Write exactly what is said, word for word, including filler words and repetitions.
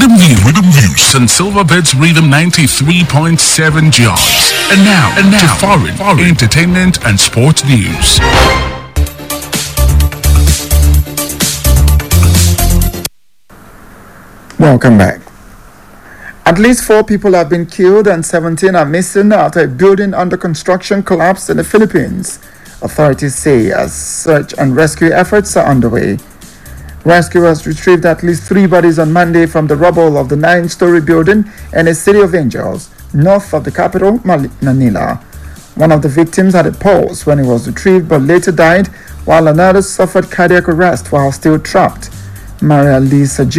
Rhythm View, Rhythm View, St. Silverbirds Rhythm ninety-three point seven jobs. And now, and now, to foreign, foreign entertainment and sports news. Welcome back. At least four people have been killed and seventeen are missing after a building under construction collapsed in the Philippines. Authorities say as search and rescue efforts are underway. Rescuers retrieved at least three bodies on Monday from the rubble of the nine-story building in the City of Angels, north of the capital, Manila. One of the victims had a pulse when he was retrieved but later died, while another suffered cardiac arrest while still trapped. Maria Lisa G.